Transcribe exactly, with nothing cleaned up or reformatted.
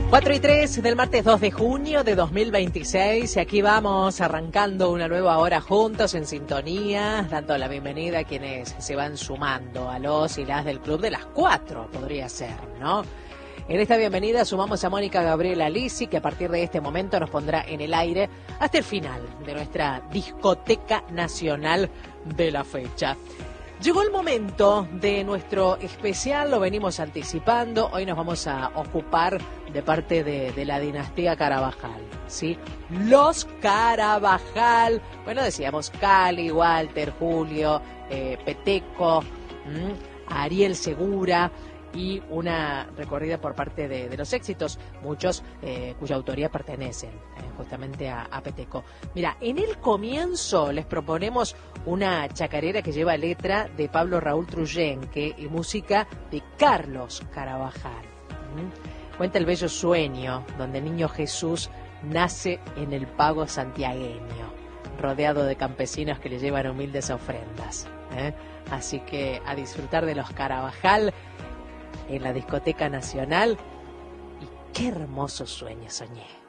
cuatro y tres del martes dos de junio de dos mil veintiséis, y aquí vamos arrancando una nueva hora juntos en sintonía, dando la bienvenida a quienes se van sumando, a los y las del club de las cuatro, podría ser, ¿no? En esta bienvenida sumamos a Mónica Gabriela Lisi, que a partir de este momento nos pondrá en el aire hasta el final de nuestra discoteca nacional de la fecha. Llegó el momento de nuestro especial, lo venimos anticipando. Hoy nos vamos a ocupar de parte de, de la dinastía Carabajal, ¿sí? Los Carabajal, bueno, decíamos Cali, Walter, Julio, eh, Peteco, mmm, Ariel Segura, y una recorrida por parte de, de los éxitos, muchos eh, cuya autoría pertenecen eh, justamente a, a Peteco. Mira, en el comienzo les proponemos una chacarera que lleva letra de Pablo Raúl Truyenque y música de Carlos Carabajal. ¿Mm? Cuenta el bello sueño donde el niño Jesús nace en el pago santiagueño, rodeado de campesinos que le llevan humildes ofrendas. ¿eh? Así que a disfrutar de los Carabajal en la discoteca nacional, y qué hermoso sueño soñé.